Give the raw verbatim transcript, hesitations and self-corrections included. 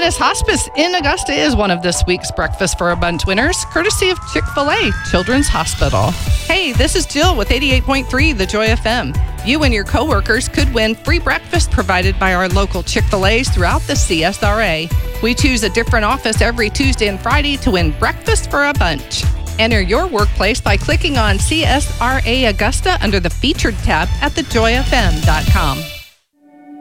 Adventist Hospice in Augusta is one of this week's Breakfast for a Bunch winners, courtesy of Chick-fil-A Children's Hospital. Hey, this is Jill with eighty-eight point three The Joy F M. You and your coworkers could win free breakfast provided by our local Chick-fil-A's throughout the C S R A. We choose a different office every Tuesday and Friday to win Breakfast for a Bunch. Enter your workplace by clicking on C S R A Augusta under the Featured tab at the joy f m dot com.